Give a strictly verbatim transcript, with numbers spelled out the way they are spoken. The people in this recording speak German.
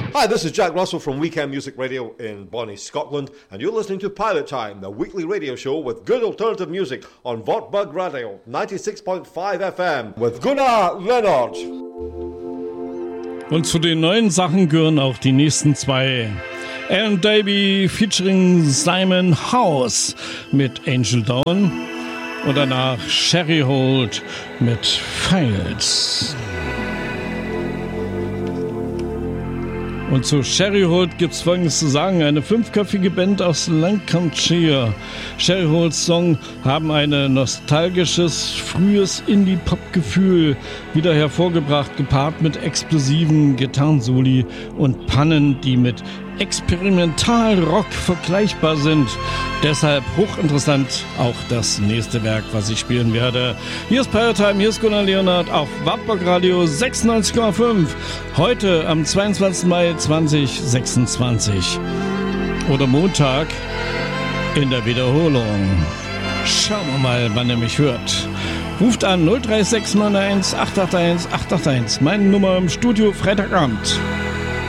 Hi, this is Jack Russell from Weekend Music Radio in Bonnie, Scotland, and you're listening to Pilot Time, the weekly radio show with good alternative music on Vortbug Radio, ninety-six point five F M, with Gunnar Leonard. Und zu den neuen Sachen gehören auch die nächsten zwei. Aaron Davey featuring Simon House mit Angel Dawn und danach Sherry Holt mit Files. Und zu Sherry Holt gibt's Folgendes zu sagen. Eine fünfköpfige Band aus Lancashire. Sherry Holts Songs haben ein nostalgisches, frühes Indie-Pop-Gefühl wieder hervorgebracht, gepaart mit explosiven Gitarrensoli und Pannen, die mit Experimentalrock vergleichbar sind. Deshalb hochinteressant auch das nächste Werk, was ich spielen werde. Hier ist Pirate Time, hier ist Gunnar Leonard auf Wartburg Radio sechsundneunzig Komma fünf. Heute am zweiundzwanzigsten Mai zweitausendsechsundzwanzig. Oder Montag in der Wiederholung. Schauen wir mal, wann ihr mich hört. Ruft an null drei sechs neun eins acht acht eins acht acht eins. Meine Nummer im Studio Freitagabend.